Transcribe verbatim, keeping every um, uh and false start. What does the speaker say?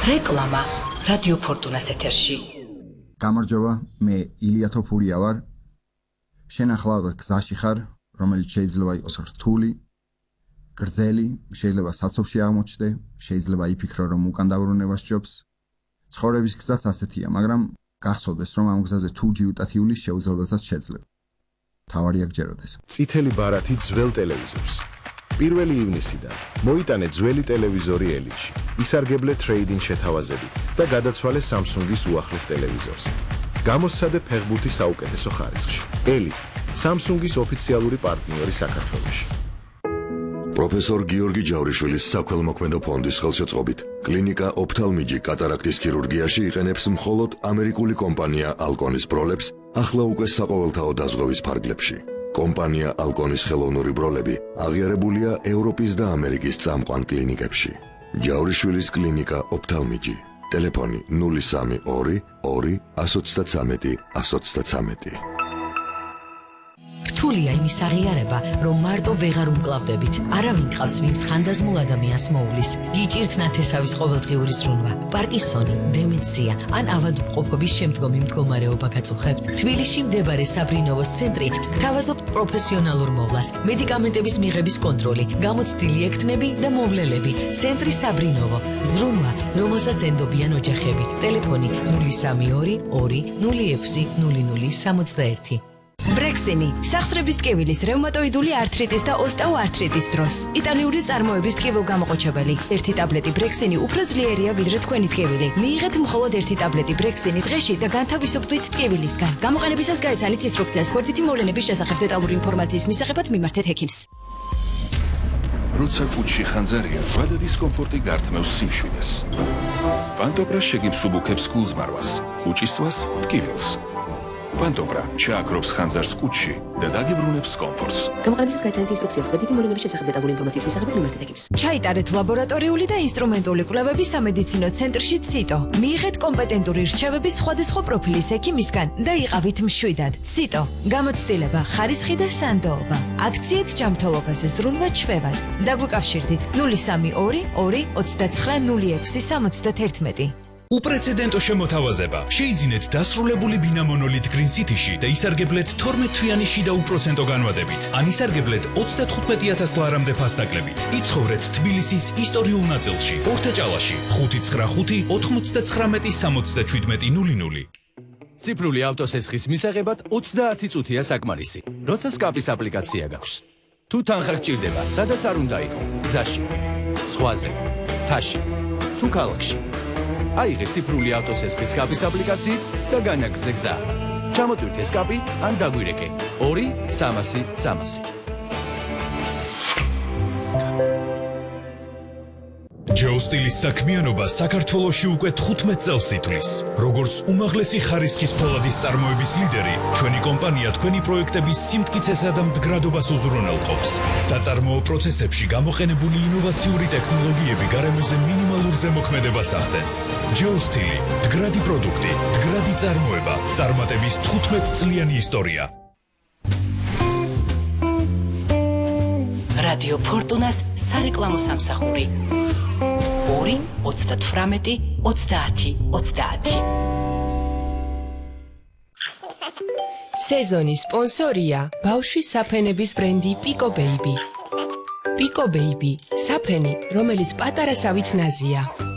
რეკლამა რადიო ფორტუნას ეთერში. გამარჯობა, მე ილია თოფურია ვარ. შენ ახლა გზაში ხარ, რომელიც შეიძლება იყოს რთული, გრძელი, შეიძლება საცობში აღმოჩნდე, შეიძლება იფიქრო, რომ უკან დაბრუნება სჯობს. ცხოვრების გზაც ასეთია, მაგრამ გახსოვდეს, რომ ამ გზაზე თუ ჯიუტად ივლის შეუძლებელსაც შეძლებ. თავარია გჯეროდეს. წითელი ბარათი ძველ ტელევიზორს. პირველი ივნისიდან მოიტანე ძველი ტელევიზორი ელიტში, ისარგებლე ტრეიდინგ შეთავაზებით და გადაცვალე Samsung-ის უახლეს ტელევიზორს. გამოსცადე ფეხბურთი საუკეთესო ხარისხში. ელიტ, Samsung-ის ოფიციალური პარტნიორი საქართველოში. პროფესორ გიორგი ჯავრიშვილის საქველმოქმედო ფონდის ხელშეწყობით კლინიკა ოფთალმიჯი კატარაქტის ქირურგიაში იყენებს მხოლოდ ამერიკული კომპანია ალკონის ბროლებს, ახლა უკვე საყოველთაო დაზღვევის ფარგლებში. კომპანია ალკონის ხელოვნური ბროლები აღიარებულია ევროპის და ამერიკის წამყვან კლინიკებში. ჯავრიშვილის კლინიკა ოფთალმიჯი. ტელეფონი ნული სამი ორი ორი ათს ოცდათრამეტი ათს ოცდათრამეტი. რთულია იმის აღიარება, რომ მარტო ვეღარ უმკლავდებით. არავინ ყავს, ვინც ხანდაზმულ ადამიანს მოულის. გიჭირთ ნათესავის ყოველდღიური ზრუნვა, პარკინსონი, დემენცია ან ავადმყოფობის შემდგომი მდგომარეობა გაწუხებთ. თბილისში მდებარე საბრინოვოს ცენტრი გთავაზობთ პროფესიონალურ მოვლას, მედიკამენტების მიღების კონტროლი, გამოცდილი ექთნები და მოვლელები. ცენტრი საბრინოვო, ზრუნვა, რომელსაც ენდობიან ოჯახები. ტელეფონი ნული სამი ორი ორი ნული ექვსი ნული ნული სამოცდაერთი. ბრექსინი, სახსრების ტკივილის, რევმატოიდული ართრიტის და ოსტეოართრიტის დროს. იტალიური წარმოების ტკივილგამოყოჩებელი. ერთი ტაბლეტი ბრექსინი უფრო ძლიერია ვიდრე თქვენი ტკივილი. მიიღეთ მხოლოდ ერთი ტაბლეტი ბრექსინი დღეში და განთავისუფლდით ტკივილისგან. გამოყენებისას გაეცანით ინსტრუქციას გვერდითი მოვლენების შესახებ დეტალური ინფორმაციის მისაღებად მიმართეთ ექიმს. როცა კუჩში ხანძარია, ზვადა დისკომფორტი გართმევს სიმშვიდეს. პანტობრა შეგიფსუბუქებს გულზმარვას, კუჭისწვას, ტკივილს. პანტობრა ჩააქრობს ხანძარს კუჩში და დაგიბრუნებს კომფორტს. გამოყენებისას გაეცანით ინსტრუქციას გვერდითი მოვლენების შესახებ დეტალური ინფორმაციის მისაღებად მიმართეთ ექიმს. ჩაიტარეთ ლაბორატორიული და ინსტრუმენტული კვლევები სამედიცინო ცენტრში ციტო. მიიღეთ კომპეტენტური რჩევები სხვადასხვა პროფილის ექიმისგან და იყავით მშვიდად. ციტო. გამოცდილება, ხარისხი და სანდოობა. აქციით ჯანმრთელობაზე ზრუნვა ჩვევად. დაგვიკავშირდით ნული სამი ორი ორი ოცდაცხრა ნული ექვსი სამოცდათერთმეტი. უპრეცედენტო შემოთავაზება. შეიძინეთ დასრულებული ბინა მონოლით Green City-ში და ისარგებლეთ თორმეტ თვიანი შიდა უპროცენტო განვადებით. ან ისარგებლეთ ოცდათხუთმეტი ათას ლარამდე ფასდაკლებით. იცხოვრეთ თბილისის ისტორიულ ნაწილში, ორთაჭალაში, ხუთი ცხრა ხუთი ოთხმოცდაცხრამეტი სამოცდაშვიდმეტი ნული ნული. ციფრული ავტოსესხის მისაღებად ოცდაათი წუთია საკმარისი, როცა სკაპის აპლიკაცია გაქვს. თუ თანხა გჭირდება, სადაც არ უნდა იყო, გზაში, ზღვაზე, მთაში, თუ ქალაქში. აიღე ციფრული ავტოსესხის სკაპის აპლიკაციით და განაგრძე გზა. ჩამოტვირთე სკაპი ან დაგვირეკე ორი სამასი სამასი. ჯეოსტილის საქმიანობა საქართველოში უკვე თხუთმეტ წელს ითვლის. როგორც უმაღლესი ხარისხის ფოლადის წარმოების ლიდერი, ჩვენი კომპანია თქვენი პროექტების სიმტკიცესა და მდგრადობას უზრუნველყოფს. საწარმოო პროცესებში გამოყენებული ინოვაციური ტექნოლოგიები გარემოზე მინიმალურ ზემოქმედებას ახდენს. ჯეოსტილი, მდგრადი პროდუქტი, მდგრადი წარმოება, წარმატების თხუთმეტ წლიანი ისტორია. რადიო ფორტუნას სარეკლამო სამსახური. ორი ოცდათვრამეტი ოცდაათი ოცდაათი. სეზონის სპონსორია ბავშვის საფენების ბრენდი Pico Baby. Pico Baby, საფენი, რომელიც პატარა სავით ნაზია.